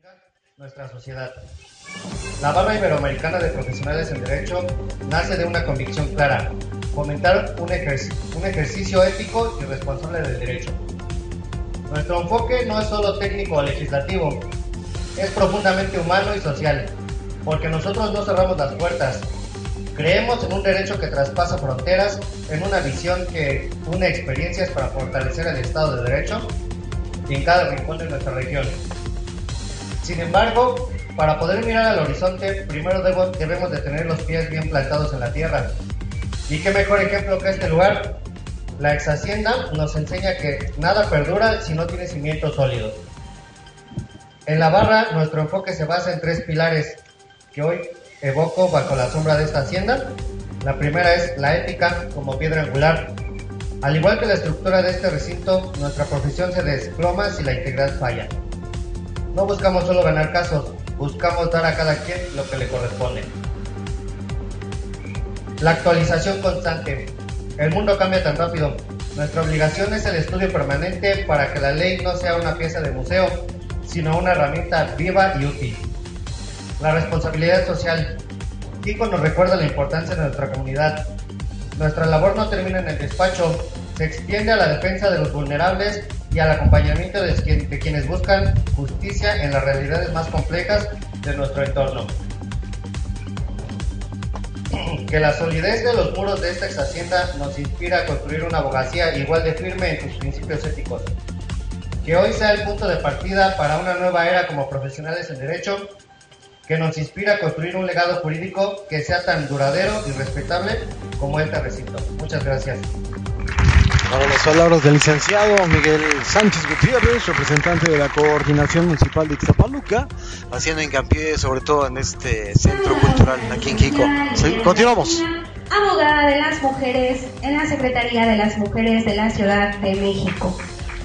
sostenga nuestra sociedad. La Barra Iberoamericana de Profesionales en Derecho nace de una convicción clara: fomentar un ejercicio ético y responsable del derecho. Nuestro enfoque no es solo técnico o legislativo, es profundamente humano y social, porque nosotros no cerramos las puertas. Creemos en un derecho que traspasa fronteras, en una visión que une experiencias para fortalecer el Estado de Derecho y en cada rincón de nuestra región. Sin embargo, para poder mirar al horizonte, primero debemos de tener los pies bien plantados en la tierra. ¿Y qué mejor ejemplo que este lugar? La ex hacienda nos enseña que nada perdura si no tiene cimientos sólidos. En la Barra, nuestro enfoque se basa en 3 pilares que hoy evoco bajo la sombra de esta hacienda. La primera es la ética como piedra angular. Al igual que la estructura de este recinto, nuestra profesión se desploma si la integridad falla. No buscamos solo ganar casos, buscamos dar a cada quien lo que le corresponde. La actualización constante. El mundo cambia tan rápido. Nuestra obligación es el estudio permanente para que la ley no sea una pieza de museo, sino una herramienta viva y útil. La responsabilidad social. Kiko nos recuerda la importancia de nuestra comunidad. Nuestra labor no termina en el despacho, se extiende a la defensa de los vulnerables y al acompañamiento de quienes buscan justicia en las realidades más complejas de nuestro entorno. Que la solidez de los muros de esta ex hacienda nos inspira a construir una abogacía igual de firme en sus principios éticos. Que hoy sea el punto de partida para una nueva era como profesionales en derecho, que nos inspira a construir un legado jurídico que sea tan duradero y respetable como este recinto. Muchas gracias. Para las palabras del licenciado Miguel Sánchez Gutiérrez, representante de la Coordinación Municipal de Ixtapaluca, haciendo hincapié sobre todo en este centro cultural aquí en Quico. Sí, continuamos. Abogada de las mujeres en la Secretaría de las Mujeres de la Ciudad de México.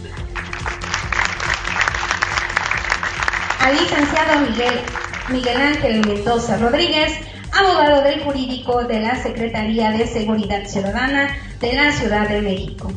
Al licenciado Miguel Ángel Mendoza Rodríguez, abogado del Jurídico de la Secretaría de Seguridad Ciudadana de la Ciudad de México.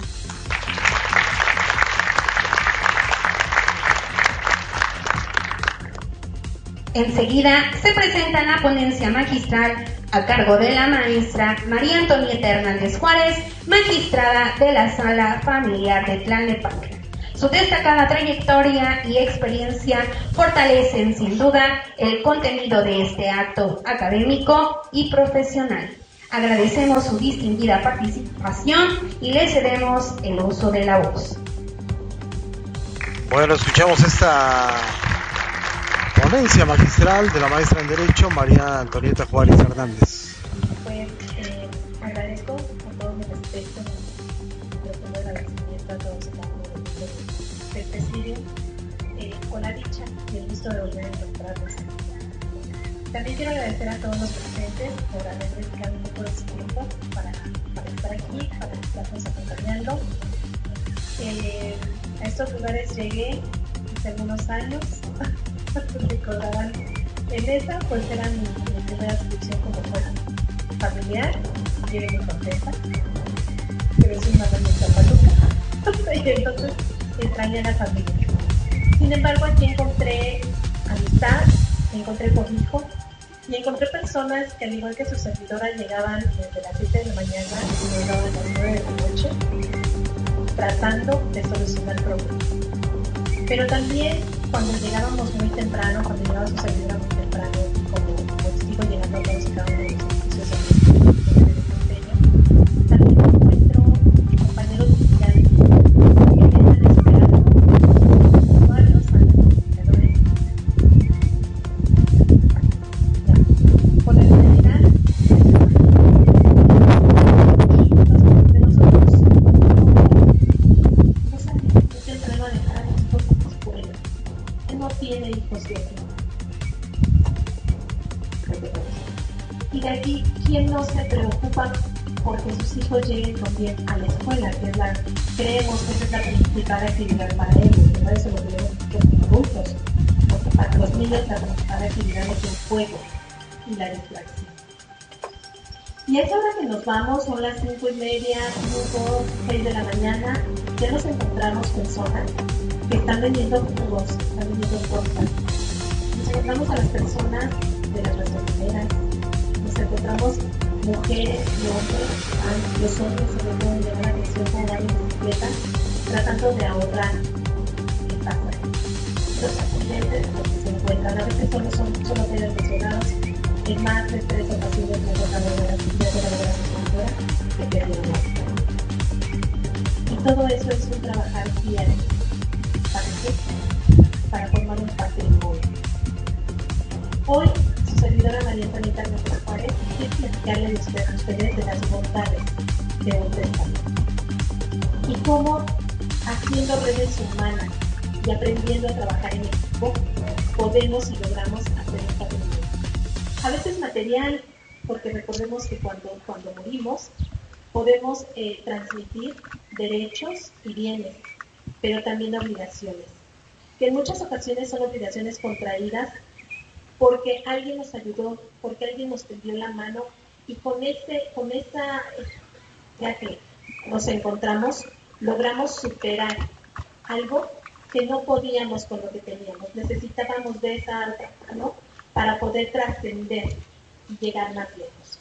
Enseguida se presenta la ponencia magistral a cargo de la maestra María Antonieta Hernández Juárez, magistrada de la Sala Familiar de Tlalnepantla. Su destacada trayectoria y experiencia fortalecen sin duda el contenido de este acto académico y profesional. Agradecemos su distinguida participación y le cedemos el uso de la voz. Bueno, escuchamos esta ponencia magistral de la maestra en Derecho María Antonieta Juárez Hernández. Pues agradezco con todo mi respeto y profundo agradecimiento a todos del presidio, con la dicha y el gusto de volver a encontrarnos. También quiero agradecer a todos los presentes por haber dedicado un poco de su tiempo para estar aquí, para estarnos acompañando. A estos lugares llegué hace algunos años, recordarán, en esa pues era mi primera inscripción como fuera familiar. Llegué muy contenta, pero soy madre de Ixtapaluca y entonces extrañé a la familia. Sin embargo, aquí encontré amistad, encontré cobijo y encontré personas que, al igual que su servidora, llegaban desde las 7 de la mañana y llegaban a las 9 de la noche tratando de solucionar problemas. Pero también cuando llegábamos muy temprano, cuando llegaba su servidora muy temprano, como sigo llegando a todos y cada uno de los servicios de desempeño, también encuentro compañeros digitales que vienen esperando usuarios, administradores. Por la finalidad de nosotros no salimos muy temprano a dejar a los hijos en la escuela. Él no tiene hijos de aquí. Y de aquí, ¿quién no se preocupa porque sus hijos lleguen también a la escuela? Creemos que esa es la principal actividad para ellos, ¿verdad? Eso lo queremos los adultos, porque para los niños la principal actividad es el juego y la distracción. Y a esa hora que nos vamos, son las 5:30, 5, 6 de la mañana, ya nos encontramos personas que están vendiendo jugos, están vendiendo tortas, encontramos a las personas de las gasolineras, nos encontramos mujeres y hombres, los hombres sobre todo en la atención como van en bicicleta, tratando de ahorrar el pasaje. Los accidentes porque se encuentran, a veces solo quedan lesionados, en más de 3 ocasiones me encontramos de la suspensión que perdieron la vida. Y todo eso es un trabajar diario. ¿Para qué? Para formar un patrimonio. Hoy, su servidora María Antonia Hernández Juárez quiere platicarles a ustedes de las bondades de un testamento y cómo, haciendo redes humanas y aprendiendo a trabajar en equipo, podemos y logramos hacer un patrimonio. A veces material, porque recordemos que cuando morimos podemos transmitir derechos y bienes, pero también obligaciones, que en muchas ocasiones son obligaciones contraídas porque alguien nos ayudó, porque alguien nos tendió la mano y con esa ya que nos encontramos, logramos superar algo que no podíamos con lo que teníamos. Necesitábamos de esa otra mano para poder trascender y llegar más lejos.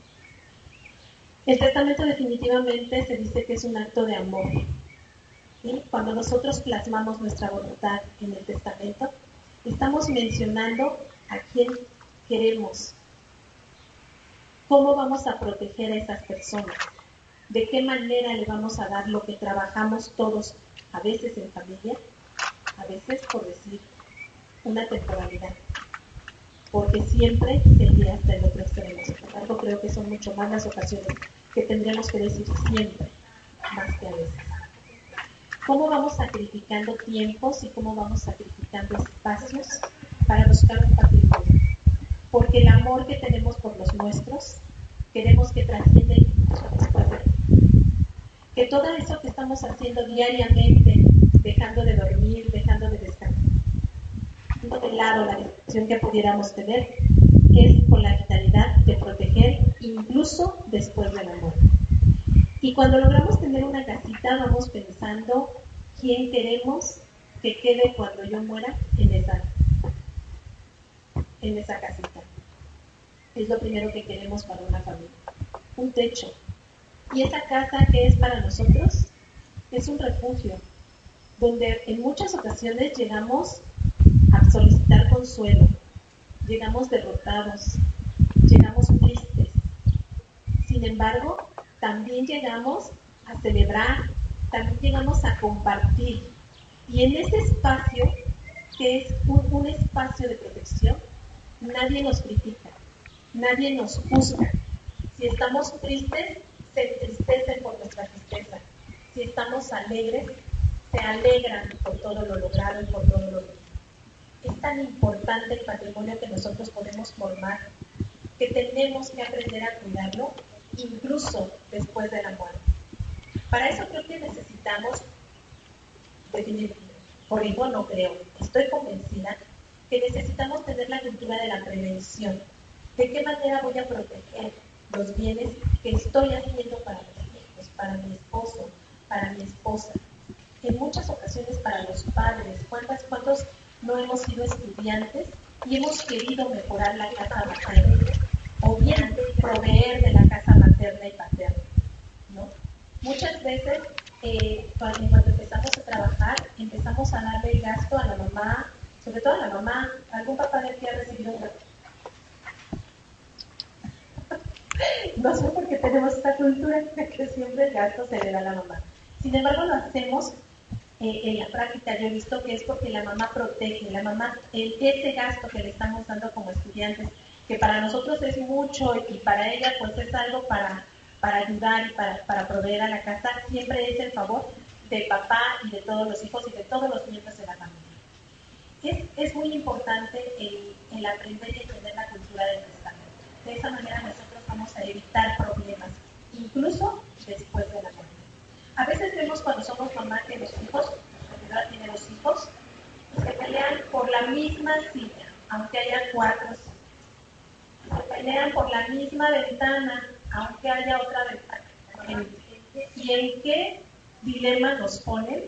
El testamento definitivamente se dice que es un acto de amor. ¿Sí? Cuando nosotros plasmamos nuestra voluntad en el testamento, estamos mencionando a quién queremos, cómo vamos a proteger a esas personas, de qué manera le vamos a dar lo que trabajamos todos, a veces en familia, a veces por decir una temporalidad, porque siempre se iría hasta el otro extremo. Sin embargo, creo que son mucho más las ocasiones que tendríamos que decir siempre, más que a veces. ¿Cómo vamos sacrificando tiempos y cómo vamos sacrificando espacios para buscar un patrimonio? Porque el amor que tenemos por los nuestros, queremos que trascienda incluso después de que todo eso que estamos haciendo diariamente, dejando de dormir, dejando de descansar, dejando de lado la decisión que pudiéramos tener, es con la finalidad de proteger incluso después del amor. Y cuando logramos tener una casita, vamos pensando quién queremos que quede cuando yo muera en esa casita. Es lo primero que queremos para una familia. Un techo. Y esa casa que es para nosotros es un refugio, donde en muchas ocasiones llegamos a solicitar consuelo, llegamos derrotados, llegamos tristes. Sin embargo, también llegamos a celebrar, también llegamos a compartir. Y en ese espacio, que es un espacio de protección, nadie nos critica, nadie nos juzga. Si estamos tristes, se entristecen por nuestra tristeza. Si estamos alegres, se alegran por todo lo logrado y por todo lo vivido. Es tan importante el patrimonio que nosotros podemos formar que tenemos que aprender a cuidarlo incluso después de la muerte. Para eso creo que necesitamos definir, por ejemplo, no creo, estoy convencida que necesitamos tener la cultura de la prevención. ¿De qué manera voy a proteger los bienes que estoy haciendo para mis hijos, para mi esposo, para mi esposa? En muchas ocasiones para los padres, ¿cuántos no hemos sido estudiantes y hemos querido mejorar la casa materna? O bien proveer de la casa materna y paterna, ¿no? Muchas veces, cuando empezamos a trabajar, empezamos a darle el gasto a la mamá, sobre todo a la mamá. ¿Algún papá de aquí ha recibido un gasto? No sé por qué tenemos esta cultura de que siempre el gasto se le da a la mamá. Sin embargo, lo hacemos en la práctica. Yo he visto que es porque la mamá protege, la mamá, ese gasto que le estamos dando como estudiantes, que para nosotros es mucho y para ella pues es algo para ayudar y para proveer a la casa, siempre es en favor de papá y de todos los hijos y de todos los miembros de la familia. Es muy importante el aprender y entender la cultura del testamento. De esa manera nosotros vamos a evitar problemas, incluso después de la muerte. A veces vemos cuando somos mamás que los hijos, la señora tiene los hijos, se pelean por la misma silla, aunque haya 4 sillas. Se pelean por la misma ventana, aunque haya otra ventana. ¿Y en qué dilema nos ponen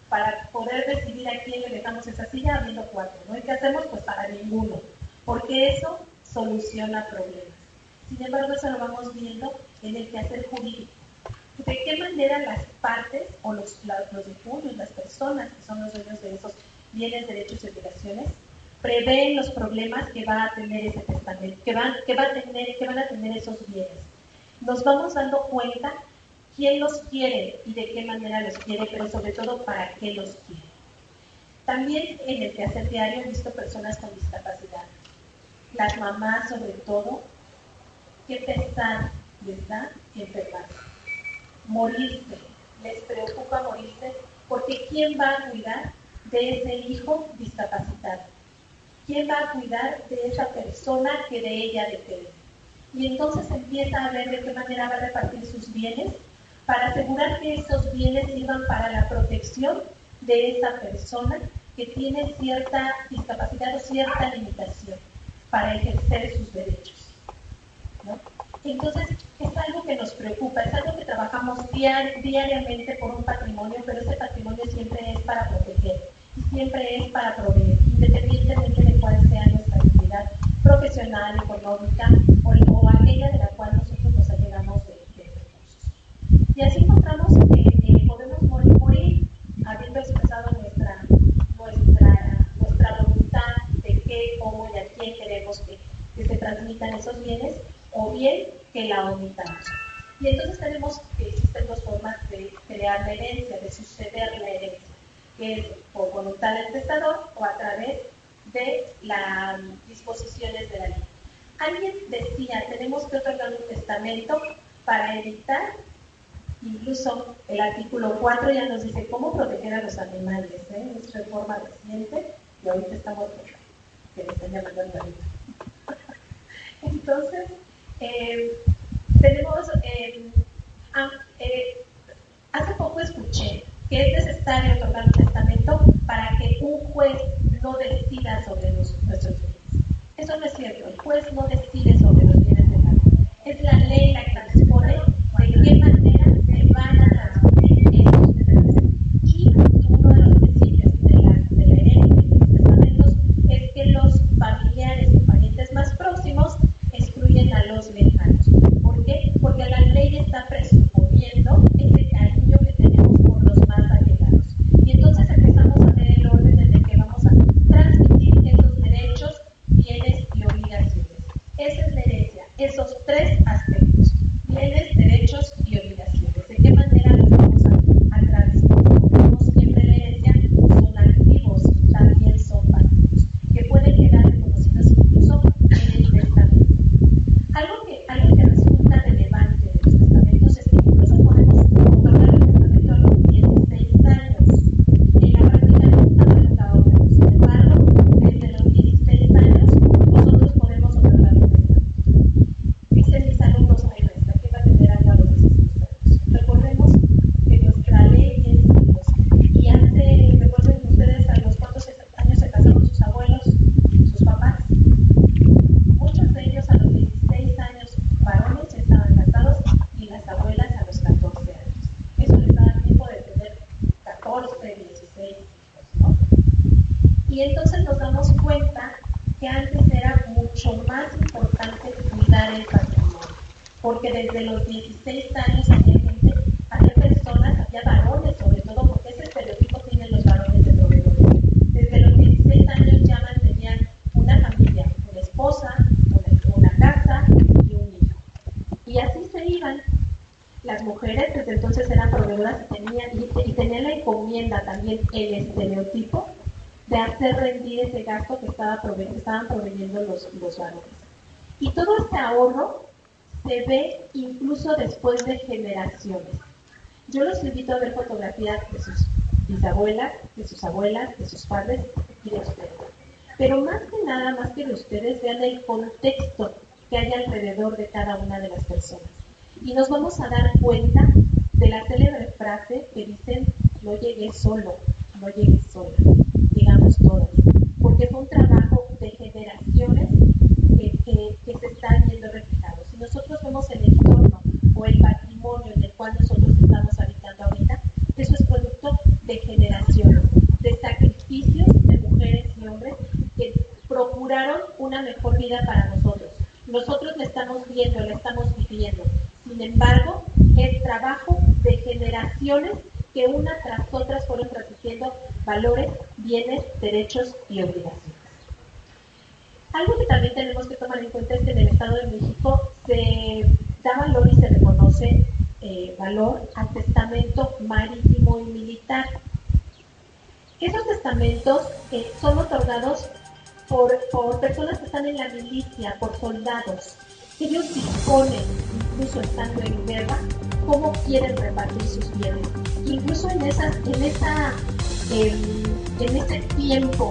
para poder decidir a quién le dejamos esa silla habiendo 4, ¿no? ¿Y qué hacemos? Pues para ninguno, porque eso soluciona problemas. Sin embargo, eso lo vamos viendo en el quehacer jurídico. ¿De qué manera las partes o los difuntos, las personas que son los dueños de esos bienes, derechos y obligaciones, prevén los problemas que va a tener ese testamento, que van a tener esos bienes? Nos vamos dando cuenta quién los quiere y de qué manera los quiere, pero sobre todo para qué los quiere. También en el quehacer diario he visto personas con discapacidad. Las mamás, sobre todo, qué pesar les da enfermarse. Morirse, les preocupa morirse, porque ¿quién va a cuidar de ese hijo discapacitado? ¿Quién va a cuidar de esa persona que de ella depende? Y entonces empieza a ver de qué manera va a repartir sus bienes para asegurar que esos bienes sirvan para la protección de esa persona que tiene cierta discapacidad o cierta limitación para ejercer sus derechos, ¿no? Entonces, es algo que nos preocupa, es algo que trabajamos diariamente por un patrimonio, pero ese patrimonio siempre es para proteger y siempre es para proveer, independientemente de cuál sea nuestra actividad profesional, económica o aquella de la cual nosotros nos allegamos de recursos. Y así encontramos que podemos morir habiendo expresado nuestra voluntad de qué, cómo y a quién queremos que se transmitan esos bienes, o bien que la omitamos. Y entonces tenemos que existen dos formas de crear la herencia, de suceder la herencia, que es por voluntad del testador o a través de las disposiciones de la ley. Alguien decía, tenemos que otorgar un testamento para evitar, incluso el artículo 4 ya nos dice cómo proteger a los animales, es reforma reciente y ahorita estamos que le están llamando al perrito. Entonces, tenemos, hace poco escuché que es necesario otorgar un testamento para que un juez no decida sobre nuestros bienes. Eso no es cierto, el juez no decide sobre los bienes de nadie. Es la ley la que dispone de qué manera se van a transmitir esos bienes. Y uno de los principios de la herencia y de los testamentos es que los familiares o parientes más próximos excluyen a los lejanos. ¿Por qué? Porque la ley está presuponiendo ese cariño que tenemos por los más allegados. Y entonces empezamos a ver el orden en el que vamos a transmitir esos derechos, bienes y obligaciones. Esa es la herencia, esos tres aspectos: bienes, derechos y obligaciones. ¿De qué manera los vamos a transmitir? Como siempre la herencia son activos, también son pasivos, que pueden quedar reconocidos incluso en el testamento. Algo que resulta relevante de los testamentos es que incluso podemos otorgar el testamento a los 16 años. En la práctica nunca me ha tocado verlo. Sin embargo, desde los 16 años nosotros podemos otorgar un testamento. Dicen mis alumnos, ay maestra, ¿qué va a tener algo a los 16 años? Recordemos que nuestra ley es hijos. Y recuerden ustedes a los cuántos años se casaron sus abuelos, sus papás. Muchos de ellos a los 16 años varones ya estaban casados y las abuelas a los 14 años. Eso les da tiempo de tener 14, 16 hijos, ¿no? Y entonces nos damos cuenta que antes era mucho más importante cuidar el patrimonio, porque desde los 16 años había personas, había varones sobre todo, porque ese estereotipo tienen los varones de proveedores. Desde los 16 años ya mantenían una familia, una esposa, una casa y un hijo. Y así se iban. Las mujeres desde entonces eran proveedoras y tenían la encomienda también, el estereotipo de hacer rendir ese gasto que estaban proveyendo los varones. Y todo este ahorro se ve incluso después de generaciones. Yo los invito a ver fotografías de sus bisabuelas, de sus abuelas, de sus padres y de ustedes. Pero más que nada, más que de ustedes, vean el contexto que hay alrededor de cada una de las personas. Y nos vamos a dar cuenta de la célebre frase que dicen: no llegué solo, no llegué sola, digamos todas, porque fue un trabajo de generaciones que se están viendo reflejados. Si nosotros vemos el entorno o el patrimonio en el cual nosotros estamos habitando ahorita, eso es producto de generaciones. aseguraron una mejor vida para nosotros. Nosotros la estamos viendo, la estamos viviendo. Sin embargo, es trabajo de generaciones que una tras otras fueron transmitiendo valores, bienes, derechos y obligaciones. Algo que también tenemos que tomar en cuenta es que en el Estado de México se da valor y se reconoce valor al testamento marítimo y militar. Esos testamentos son otorgados por personas que están en la milicia, por soldados. Ellos disponen, incluso estando en guerra, cómo quieren repartir sus bienes. Incluso en ese tiempo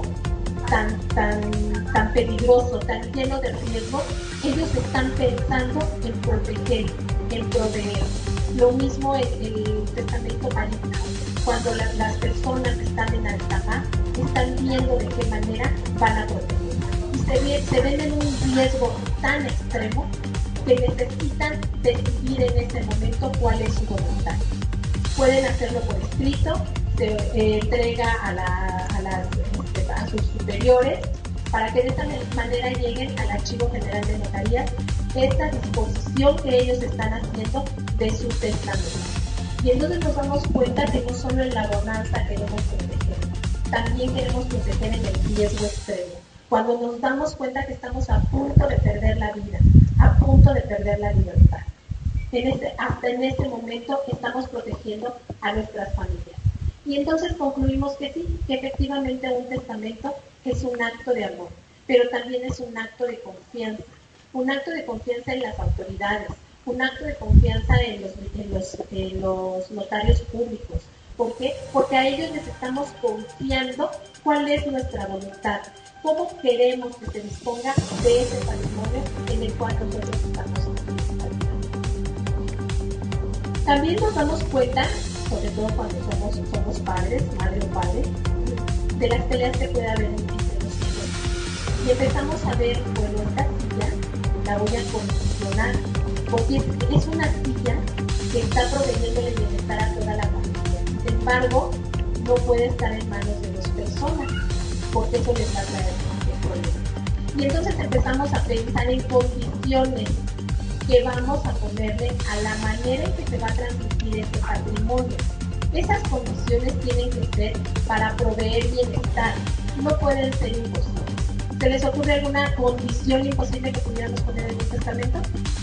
tan peligroso, tan lleno de riesgo, ellos están pensando en proteger, en proveer. Lo mismo en el testamento marítimo. Cuando las personas que están en alta mar están viendo de qué manera van a proteger. Y se ven en un riesgo tan extremo que necesitan decidir en ese momento cuál es su voluntad. Pueden hacerlo por escrito, se entrega a sus superiores para que de esta manera lleguen al Archivo General de Notarías esta disposición que ellos están haciendo de su testamento. Y entonces nos damos cuenta que no solo en la bonanza queremos proteger, también queremos proteger en el riesgo extremo. Cuando nos damos cuenta que estamos a punto de perder la vida, a punto de perder la libertad. Hasta en este momento estamos protegiendo a nuestras familias. Y entonces concluimos que sí, que efectivamente un testamento es un acto de amor, pero también es un acto de confianza en las autoridades, un acto de confianza en los notarios públicos. ¿Por qué? Porque a ellos les estamos confiando cuál es nuestra voluntad, cómo queremos que se disponga de ese patrimonio en el cual nosotros estamos habitando. También nos damos cuenta, sobre todo cuando somos padres, madre o padre, de las peleas que puede haber entre los hijos. Y empezamos a ver, bueno, esta silla la voy a condicionar, porque es una silla que está proveyendo el bienestar a toda la familia. Sin embargo, no puede estar en manos de 2 personas, porque eso les va a traer muchos problemas. Y entonces empezamos a pensar en condiciones que vamos a ponerle a la manera en que se va a transmitir este patrimonio. Esas condiciones tienen que ser para proveer bienestar, no pueden ser imposibles. ¿Se les ocurre alguna condición imposible que pudiéramos poner en un testamento?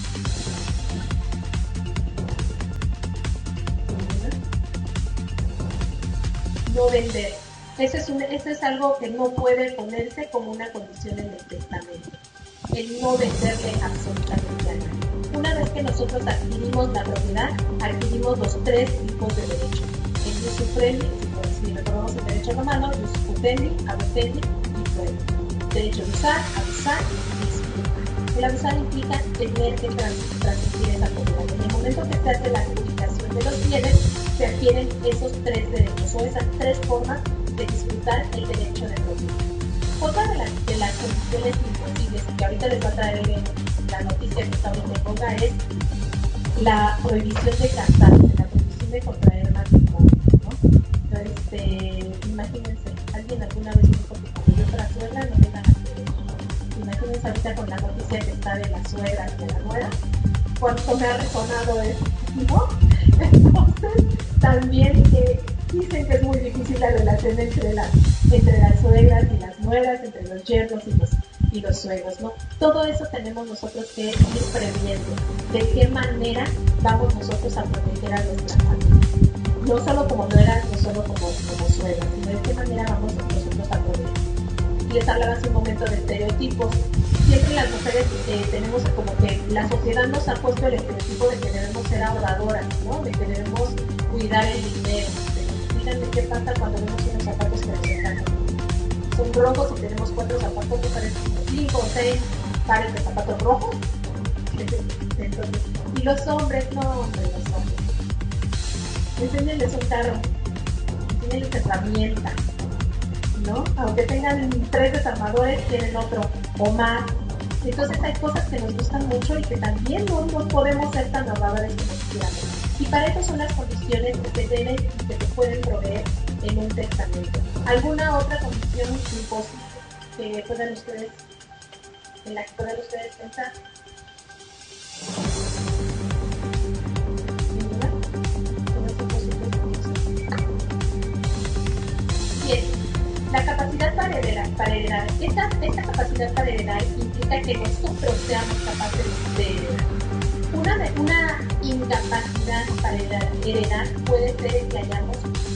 No vender. Eso es algo que no puede ponerse como una condición en el testamento. El no venderle absolutamente a nadie. Una vez que nosotros adquirimos la propiedad, adquirimos los 3 tipos de derechos. El ius prendi, si recordamos el derecho romano, ius putendi, abutendi y prendi. Derecho de usar, abusar y disfrutar. El abusar implica tener que transmitir esa propiedad. En el momento que se hace la adjudicación de los bienes, se adquieren esos 3 derechos o esas 3 formas de disfrutar el derecho de propiedad. Otra de las condiciones imposibles que ahorita les va a traer la noticia que está ahorita en boga es la prohibición de casarse, la prohibición de contraer matrimonio, ¿no? Imagínense, alguien alguna vez dijo que cuando yo fuera suegra no me van a hacer eso. Imagínense ahorita con la noticia que está de la suegra y de la nuera, cuánto me ha resonado eso, ¿no? Entonces, también dicen que es muy difícil la relación entre las suegras y las nueras, entre los yernos y los suegros, ¿no? Todo eso tenemos nosotros que ir previendo. ¿De qué manera vamos nosotros a proteger a nuestra familia? No solo como nueras, no solo como suegras, sino de qué manera vamos nosotros a proteger. Les hablaba hace un momento de estereotipos. Siempre las mujeres tenemos como que la sociedad nos ha puesto el estereotipo de que debemos ser ahorradoras, ¿no? De que debemos cuidar el dinero. Díganme qué pasa cuando vemos unos zapatos que nos encantan. Son rojos y tenemos 4 zapatos, me parece 5 o 6 pares de zapatos rojos. Entonces, y los hombres, no, hombre, los hombres. Enséñenles un carro, enséñenles herramienta, ¿no? Aunque tengan 3 desarmadores, tienen otro o más. Entonces hay cosas que nos gustan mucho y que también no podemos ser tan ahorradores como quisiéramos. Y para eso son las condiciones que se deben y que se pueden proveer en un testamento. ¿Alguna otra condición imposible que puedan ustedes en la que puedan ustedes pensar. Bien, la capacidad para heredar. Esta capacidad para heredar implica que nosotros seamos capaces de heredar. Una incapacidad para heredar puede ser que hayamos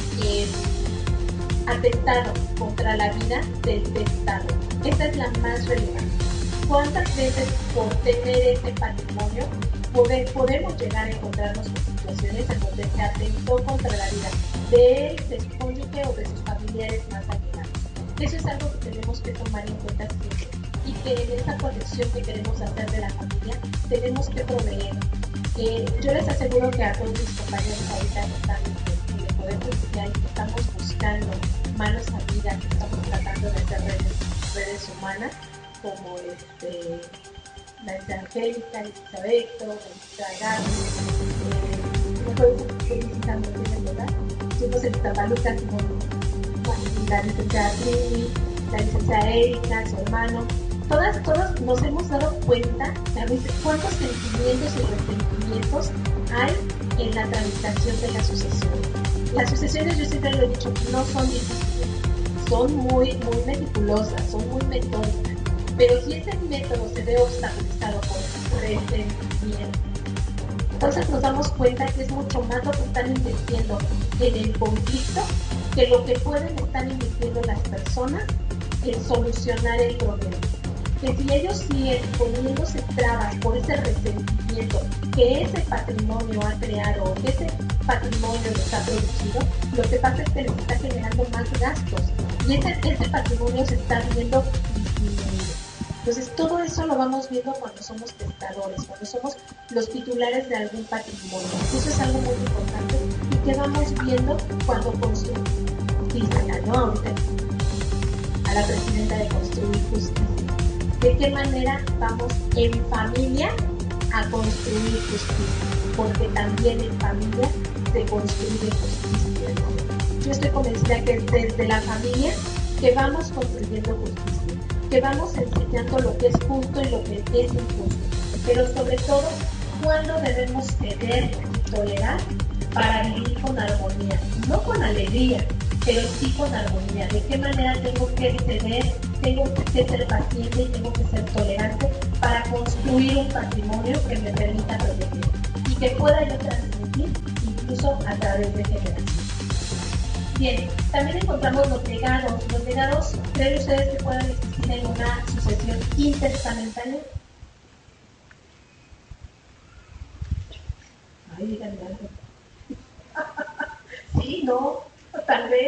atentado contra la vida del testador. Esta es la más relevante. ¿Cuántas veces por tener ese patrimonio podemos llegar a encontrarnos con situaciones en donde se atentó contra la vida de su cónyuge o de sus familiares más allegados? Eso es algo que tenemos que tomar en cuenta siempre, y que en esa protección que queremos hacer de la familia tenemos que proveer. Yo les aseguro que a todos mis compañeros ahorita están en el Poder Judicial, que estamos buscando manos amigas, que estamos tratando de hacer redes humanas, como la Angélica, Elizabeth, la Gaby, ¿verdad? Estuvimos en Tapaluca con la licenciada Trini, la licenciada Erika, su hermano. Todas nos hemos dado cuenta de a veces cuántos sentimientos y resentimientos hay en la tramitación de las sucesiones. Las sucesiones, yo siempre lo he dicho, no son difíciles, son muy meticulosas, son muy metódicas, pero si ese método se ve obstaculizado por resentimiento, entonces nos damos cuenta que es mucho más lo que están invirtiendo en el conflicto que lo que pueden estar invirtiendo las personas en solucionar el problema. Que si ellos siguen poniéndose trabas por ese resentimiento que ese patrimonio ha creado o que ese patrimonio les ha producido, lo que pasa es que les está generando más gastos y ese patrimonio se está viendo disminuido. Entonces todo eso lo vamos viendo cuando somos testadores, cuando somos los titulares de algún patrimonio. Eso es algo muy importante y que vamos viendo cuando construimos. Dísela, ¿no? Ahorita a la presidenta de Construir Justicia. ¿De qué manera vamos en familia a construir justicia? Porque también en familia se construye justicia. Yo estoy convencida que es desde la familia que vamos construyendo justicia, que vamos enseñando lo que es justo y lo que es injusto, pero sobre todo cuándo debemos ceder y tolerar para vivir con armonía, no con alegría, pero sí con armonía. ¿De qué manera tengo que ceder? Tengo que ser paciente y tengo que ser tolerante para construir un patrimonio que me permita proteger y que pueda yo transmitir incluso a través de generaciones. Bien, también encontramos los legados. Los legados, ¿creen ustedes que puedan existir en una sucesión intestamentaria? Ay, díganme algo. Sí, no, tal vez.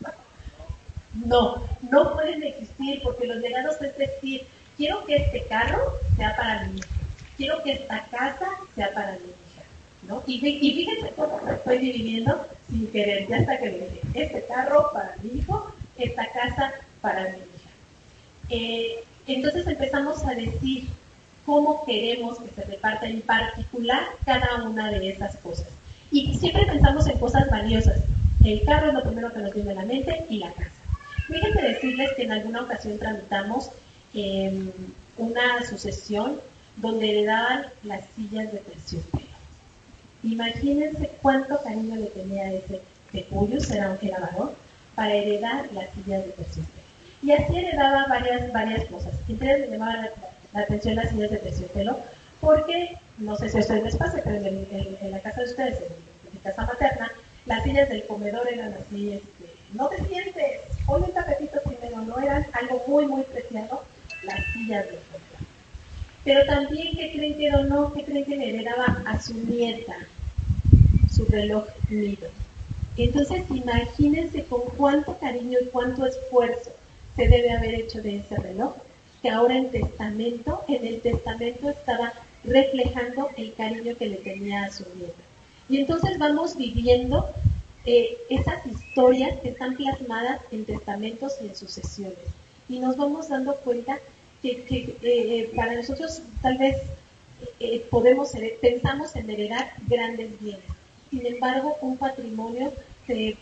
No pueden existir, porque los legados es decir, quiero que este carro sea para mi hija, quiero que esta casa sea para mi hija, ¿no? Y fíjense cómo me estoy dividiendo sin querer, ya hasta que le dije, este carro para mi hijo, esta casa para mi hija. Entonces empezamos a decir cómo queremos que se reparta en particular cada una de esas cosas. Y siempre pensamos en cosas valiosas. El carro es lo primero que nos viene a la mente y la casa. Fíjense decirles que en alguna ocasión tramitamos una sucesión donde heredaban las sillas de terciopelo. Imagínense cuánto cariño le tenía a ese Tepuyos, era varón, para heredar las sillas de terciopelo. Y así heredaba varias cosas. Entre ellas me llamaban la atención las sillas de terciopelo, porque, no sé si a ustedes les pasa, pero en la casa de ustedes, en mi casa materna, las sillas del comedor eran así, no te sientes, ponle un tapetito primero, no eran algo muy preciado, las sillas del comedor. Pero también, ¿qué creen que donó? ¿Qué creen que le heredaba a su nieta? Su reloj Nido. Entonces, imagínense con cuánto cariño y cuánto esfuerzo se debe haber hecho de ese reloj, que ahora en el testamento estaba reflejando el cariño que le tenía a su nieta. Y entonces vamos viviendo esas historias que están plasmadas en testamentos y en sucesiones. Y nos vamos dando cuenta que para nosotros tal vez pensamos en heredar grandes bienes. Sin embargo, un patrimonio se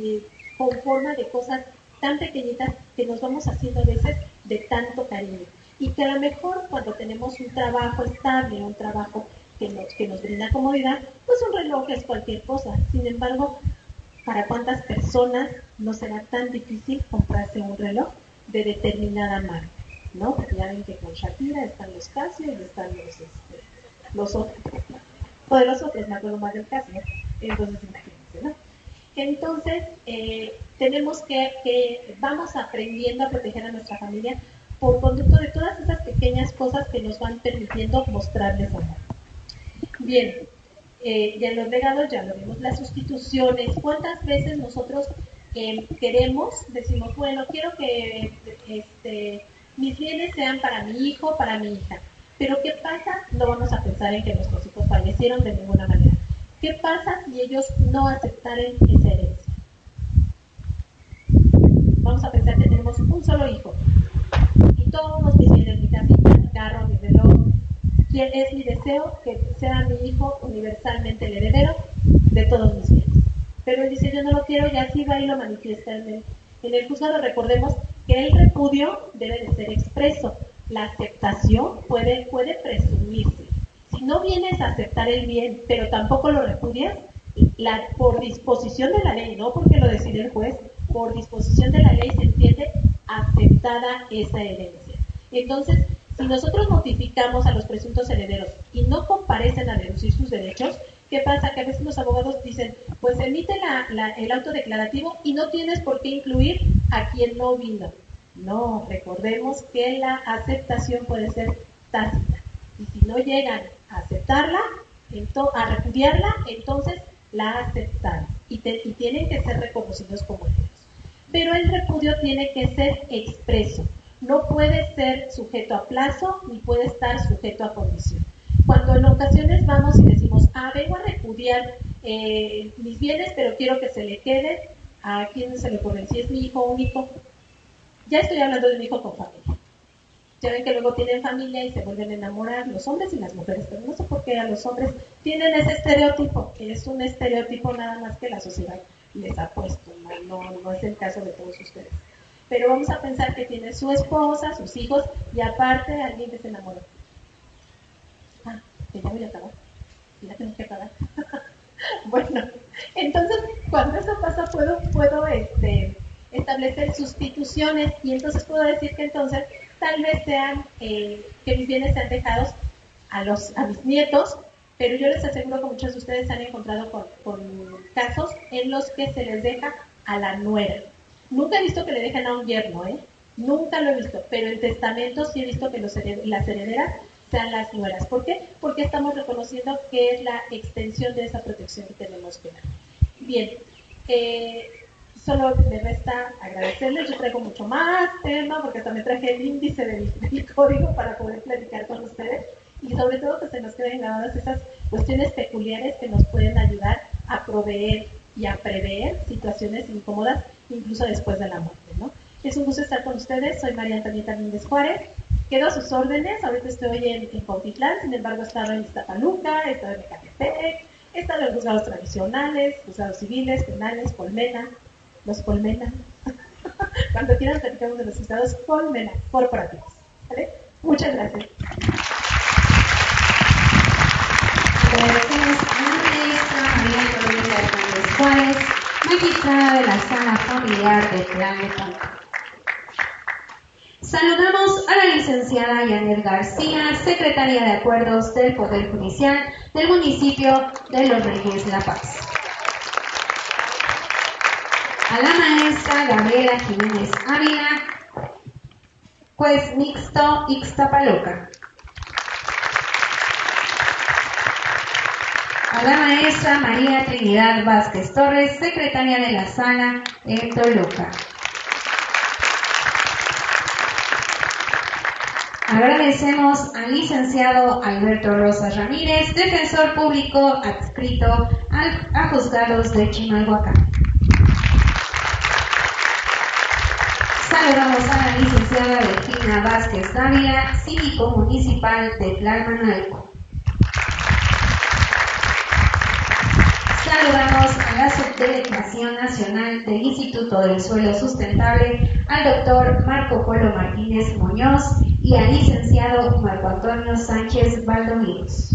conforma de cosas tan pequeñitas que nos vamos haciendo a veces de tanto cariño. y que a lo mejor cuando tenemos un trabajo estable, un trabajo que nos brinda comodidad, pues un reloj es cualquier cosa. Sin embargo, ¿para cuántas personas no será tan difícil comprarse un reloj de determinada marca? ¿No? Porque ya ven que con Shakira están los Casio y están los otros. O de los otros, me acuerdo más del Casio. Entonces, imagínense, ¿no? Entonces, tenemos vamos aprendiendo a proteger a nuestra familia por conducto de todas esas pequeñas cosas que nos van permitiendo mostrarles amor. Bien, ya en los legados ya lo vimos, las sustituciones. ¿Cuántas veces nosotros decimos, bueno, quiero que mis bienes sean para mi hijo, para mi hija? Pero ¿qué pasa? No vamos a pensar en que nuestros hijos fallecieron de ninguna manera. ¿Qué pasa si ellos no aceptaran esa herencia? Vamos a pensar que tenemos un solo hijo y todos mis bienes, mi casita, mi carro, mi reloj. ¿Quién es mi deseo? Que sea mi hijo universalmente el heredero de todos mis bienes. Pero él dice, yo no lo quiero, y así va y lo manifiesta en el juzgado. Recordemos que el repudio debe de ser expreso. La aceptación puede presumirse. Si no vienes a aceptar el bien, pero tampoco lo repudias, por disposición de la ley, no porque lo decide el juez, por disposición de la ley se entiende aceptada esa herencia. Entonces, si nosotros notificamos a los presuntos herederos y no comparecen a deducir sus derechos, ¿qué pasa? Que a veces los abogados dicen, pues emite el auto declarativo y no tienes por qué incluir a quien no vino. No, recordemos que la aceptación puede ser tácita. Y si no llegan a aceptarla, a repudiarla, entonces la aceptaron. Y tienen que ser reconocidos como herederos. Pero el repudio tiene que ser expreso. No puede ser sujeto a plazo ni puede estar sujeto a condición. Cuando en ocasiones vamos y decimos, vengo a repudiar mis bienes, pero quiero que se le quede, ¿a quién se le ocurre? Si es mi hijo único, ya estoy hablando de un hijo con familia. Ya ven que luego tienen familia y se vuelven a enamorar, los hombres y las mujeres, pero no sé por qué a los hombres tienen ese estereotipo, que es un estereotipo nada más que la sociedad les ha puesto, no es el caso de todos ustedes. Pero vamos a pensar que tiene su esposa, sus hijos, y aparte alguien que se enamoró. Que ya voy a acabar. Ya tengo que acabar. Bueno, entonces, cuando eso pasa, puedo establecer sustituciones, y entonces puedo decir que entonces tal vez sean, que mis bienes sean dejados a mis nietos, pero yo les aseguro que muchos de ustedes se han encontrado con casos en los que se les deja a la nuera. Nunca he visto que le dejen a un yerno, nunca lo he visto, pero en testamentos sí he visto que las herederas sean las nueras. ¿Por qué? Porque estamos reconociendo que es la extensión de esa protección que tenemos que dar. Bien, solo me resta agradecerles. Yo traigo mucho más tema porque también traje el índice de mi código para poder platicar con ustedes, y sobre todo que se nos queden grabadas esas cuestiones peculiares que nos pueden ayudar a proveer y a prever situaciones incómodas incluso después de la muerte, ¿no? Es un gusto estar con ustedes. Soy María Antonieta Méndez Juárez. Quedo a sus órdenes. Ahorita estoy en Cuautitlán, sin embargo he estado en Iztapaluca, he estado en Ecatepec, he estado en juzgados tradicionales, juzgados civiles, penales, Colmena, los Colmena. Cuando quieran platicamos de los juzgados Colmena, corporativos. ¿Vale? Muchas gracias. Agradecemos a la maestra María Antonieta Hernández Juárez, magistrada de la Sala Familiar de Tlalnepantla. Saludamos a la licenciada Yanet García, secretaria de Acuerdos del Poder Judicial del municipio de Los Reyes La Paz. A la maestra Gabriela Jiménez Ávila, juez mixto Ixtapaluca. A la maestra María Trinidad Vázquez Torres, secretaria de la Sala en Toluca. Agradecemos al licenciado Alberto Rosas Ramírez, defensor público adscrito a juzgados de Chimalhuacán. Saludamos a la licenciada Virginia Vázquez Dávila, síndico municipal de Tlalmanalco. Saludamos a la Subdelegación Nacional del Instituto del Suelo Sustentable, al doctor Marco Polo Martínez Muñoz y al licenciado Marco Antonio Sánchez Valdominos.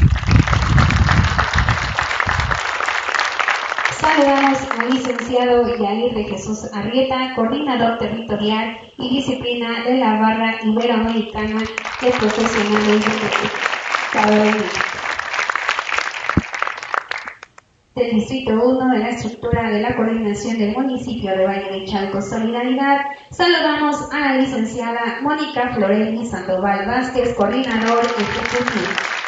Saludamos al licenciado Yair de Jesús Arrieta, coordinador territorial y disciplina de la Barra Iberoamericana de Profesionales del Distrito 1 de la estructura de la coordinación del municipio de Valle de Chalco Solidaridad. Saludamos a la licenciada Mónica Florelli Sandoval Vázquez, coordinador ejecutivo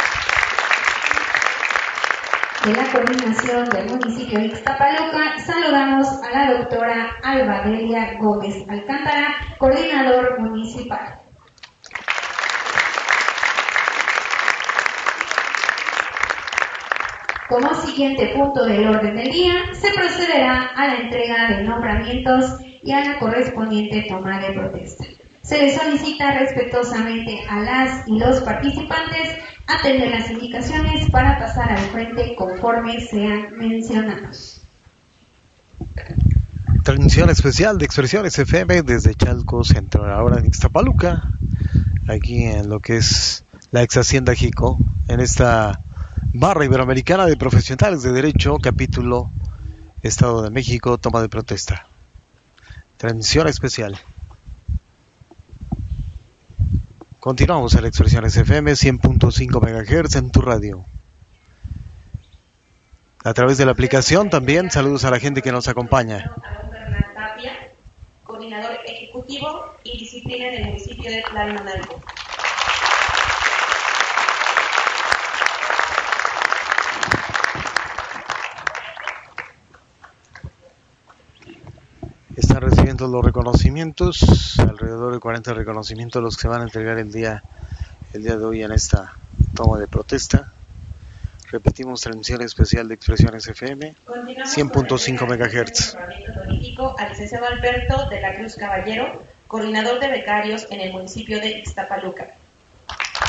de la coordinación del municipio de Ixtapaluca. Saludamos a la doctora Alba Delia Gómez Alcántara, coordinador municipal. Como siguiente punto del orden del día, se procederá a la entrega de nombramientos y a la correspondiente toma de protesta. Se les solicita respetuosamente a las y los participantes atender las indicaciones para pasar al frente conforme sean mencionados. Transmisión especial de Expresiones FM desde Chalco Centro, ahora en Ixtapaluca, aquí en lo que es la ex Hacienda Jico, en esta Barra Iberoamericana de Profesionales de Derecho, capítulo Estado de México, toma de protesta. Transmisión especial. Continuamos en Expresiones FM 100.5 MHz en tu radio. A través de la aplicación también, saludos a la gente que nos acompaña. A don Bernal Tapia, coordinador ejecutivo y disciplina del municipio de Tlalmanalco. Están recibiendo los reconocimientos, alrededor de 40 reconocimientos los que se van a entregar el día de hoy en esta toma de protesta. Repetimos, transmisión especial de Expresiones FM 100.5 MHz. Al licenciado Alberto de la Cruz Caballero, coordinador de becarios en el municipio de Ixtapaluca.